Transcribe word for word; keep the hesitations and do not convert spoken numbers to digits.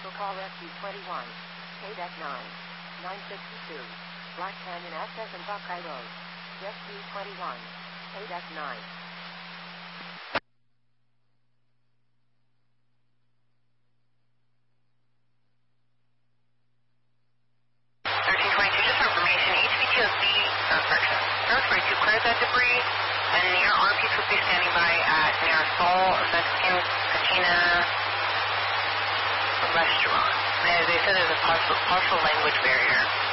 Commercial call S U twenty-one. K D E C nine. nine sixty-two. Black Canyon Access and Buckeye Road. S U twenty-one. K D E C nine. thirteen twenty-two, just for information, H V T O C, uh, correction, North forty-two clears that debris, and your R Ps would be standing by at near Sol Mexican Cantina Restaurant. As they said, there's a partial, partial language barrier.